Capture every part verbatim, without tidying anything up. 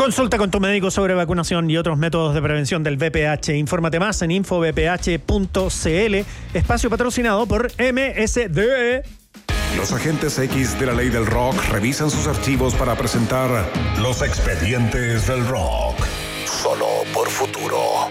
Consulta con tu médico sobre vacunación y otros métodos de prevención del V P H. Infórmate más en info v p h punto c l. Espacio patrocinado por M S D. Los agentes X de la ley del rock revisan sus archivos para presentar Los Expedientes del Rock. Solo por Futuro.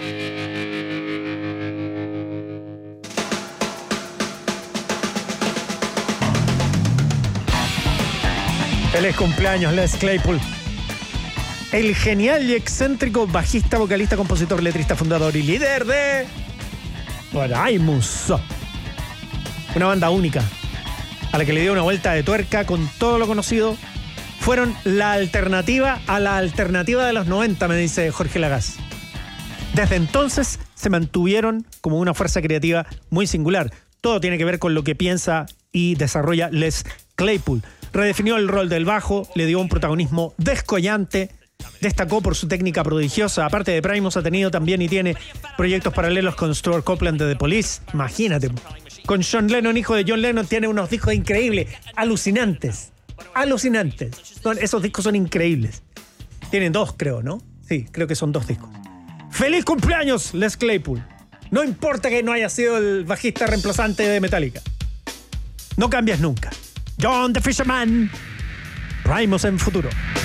Feliz cumpleaños, Les Claypool. El genial y excéntrico bajista, vocalista, compositor, letrista, fundador y líder de Primus. Una banda única, a la que le dio una vuelta de tuerca con todo lo conocido. Fueron la alternativa a la alternativa de los noventa, me dice Jorge Lagaz. Desde entonces se mantuvieron como una fuerza creativa muy singular. Todo tiene que ver con lo que piensa y desarrolla Les Claypool. Redefinió el rol del bajo, le dio un protagonismo descollante, destacó por su técnica prodigiosa. Aparte de Primus, ha tenido también y tiene proyectos paralelos con Stuart Copeland de The Police. Imagínate. Con John Lennon, hijo de John Lennon, tiene unos discos increíbles, alucinantes. Alucinantes. Son, esos discos son increíbles. Tienen dos, creo, ¿no? Sí, creo que son dos discos. ¡Feliz cumpleaños, Les Claypool! No importa que no haya sido el bajista reemplazante de Metallica. No cambias nunca. John the Fisherman. Primus en Futuro.